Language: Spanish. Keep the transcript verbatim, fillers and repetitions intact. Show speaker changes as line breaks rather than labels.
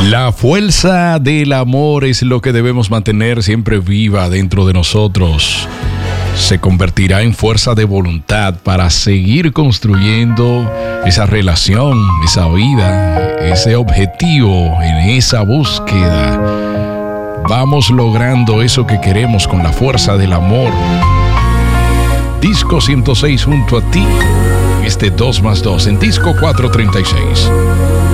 La fuerza del amor es lo que debemos mantener siempre viva dentro de nosotros. Se convertirá en fuerza de voluntad para seguir construyendo esa relación, esa vida, ese objetivo, en esa búsqueda. Vamos logrando eso que queremos con la fuerza del amor. Disco ciento seis junto a ti. Este dos más dos en Disco cuatrocientos treinta y seis.